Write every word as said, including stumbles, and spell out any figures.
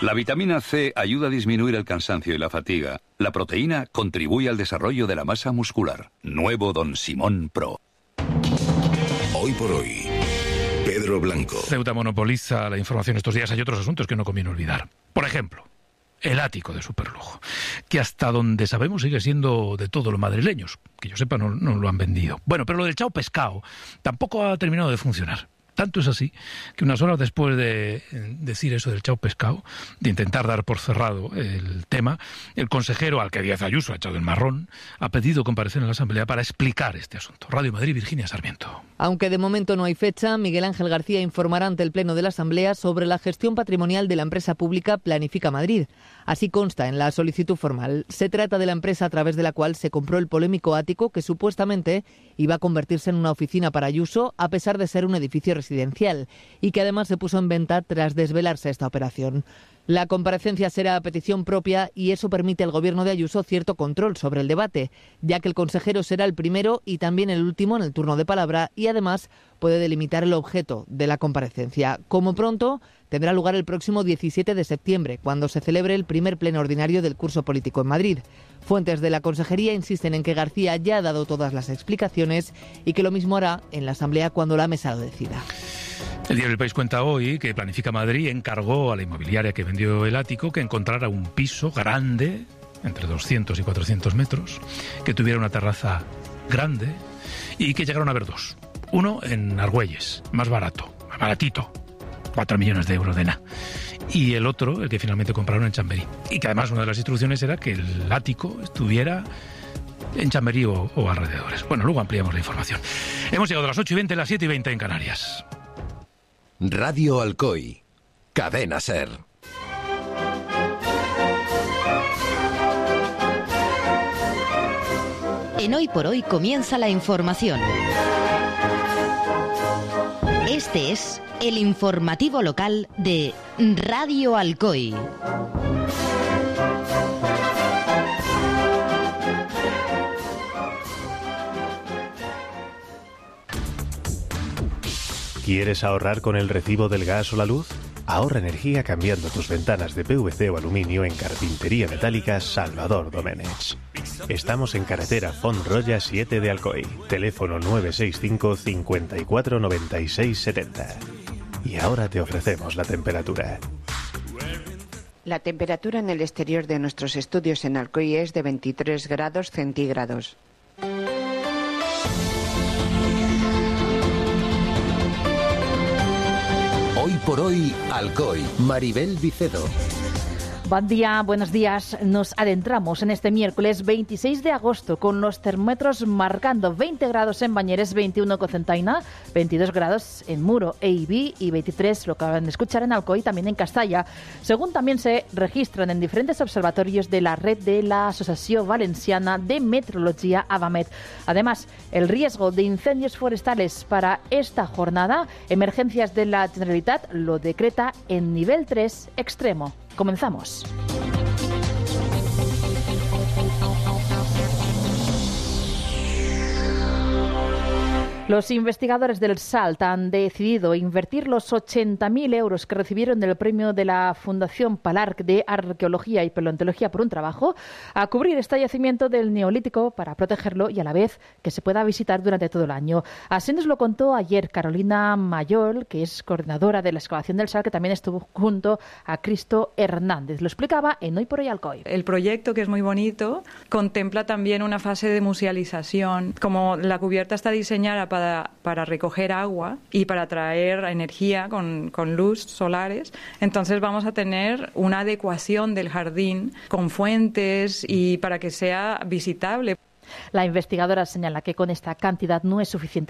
La vitamina C ayuda a disminuir el cansancio y la fatiga. La proteína contribuye al desarrollo de la masa muscular. Nuevo Don Simón Pro. Hoy por hoy, Pedro Blanco. Ceuta monopoliza la información estos días. Hay otros asuntos que no conviene olvidar. Por ejemplo, el ático de superlujo, que hasta donde sabemos sigue siendo de todos los madrileños. Que yo sepa, no, no lo han vendido. Bueno, pero lo del chao pescado tampoco ha terminado de funcionar. Tanto es así que unas horas después de decir eso del chao pescado, de intentar dar por cerrado el tema, el consejero, al que Díaz Ayuso ha echado el marrón, ha pedido comparecer en la Asamblea para explicar este asunto. Radio Madrid, Virginia Sarmiento. Aunque de momento no hay fecha, Miguel Ángel García informará ante el Pleno de la Asamblea sobre la gestión patrimonial de la empresa pública Planifica Madrid. Así consta en la solicitud formal. Se trata de la empresa a través de la cual se compró el polémico ático que supuestamente iba a convertirse en una oficina para Ayuso, a pesar de ser un edificio residencial. residencial y que además se puso en venta tras desvelarse esta operación. La comparecencia será a petición propia y eso permite al Gobierno de Ayuso cierto control sobre el debate, ya que el consejero será el primero y también el último en el turno de palabra y además puede delimitar el objeto de la comparecencia. Como pronto, tendrá lugar el próximo diecisiete de septiembre, cuando se celebre el primer pleno ordinario del curso político en Madrid. Fuentes de la Consejería insisten en que García ya ha dado todas las explicaciones y que lo mismo hará en la Asamblea cuando la mesa lo decida. El diario El País cuenta hoy que Planifica Madrid encargó a la inmobiliaria que vendió el ático que encontrara un piso grande, entre doscientos y cuatrocientos metros, que tuviera una terraza grande y que llegaron a ver dos. Uno en Argüelles, más barato, más baratito, cuatro millones de euros de nada. Y el otro, el que finalmente compraron en Chamberí. Y que además una de las instrucciones era que el ático estuviera en Chamberí o, o alrededores. Bueno, luego ampliamos la información. Hemos llegado a las ocho y veinte, las siete y veinte en Canarias. Radio Alcoy, Cadena SER. En Hoy por Hoy comienza la información. Este es el informativo local de Radio Alcoy. ¿Quieres ahorrar con el recibo del gas o la luz? Ahorra energía cambiando tus ventanas de P V C o aluminio en Carpintería Metálica Salvador Doménech. Estamos en carretera Font-Roya siete de Alcoy. Teléfono nueve seis cinco, cinco cuatro, nueve seis siete cero. Y ahora te ofrecemos la temperatura. La temperatura en el exterior de nuestros estudios en Alcoy es de veintitrés grados centígrados. Hoy por hoy, Alcoy. Maribel Vicedo. Buen día, buenos días. Nos adentramos en este miércoles veintiséis de agosto con los termómetros marcando veinte grados en Bañeres, veintiuno en Cocentaina, veintidós grados en Muro e Ibi y veintitrés, lo que acaban de escuchar, en Alcoy, también en Castalla, según también se registran en diferentes observatorios de la red de la Asociación Valenciana de Meteorología AVAMET. Además, el riesgo de incendios forestales para esta jornada, Emergencias de la Generalitat lo decreta en nivel tres extremo. Comenzamos. Los investigadores del SALT han decidido invertir los ochenta mil euros que recibieron del premio de la Fundación Palarc de Arqueología y Paleontología por un trabajo a cubrir este yacimiento del Neolítico para protegerlo y a la vez que se pueda visitar durante todo el año. Así nos lo contó ayer Carolina Mayol, que es coordinadora de la excavación del SALT, que también estuvo junto a Cristo Hernández. Lo explicaba en Hoy por Hoy Alcoy. El proyecto, que es muy bonito, contempla también una fase de musealización. Como la cubierta está diseñada Para, para recoger agua y para traer energía con, con luz solares, entonces vamos a tener una adecuación del jardín con fuentes y para que sea visitable. La investigadora señala que con esta cantidad no es suficiente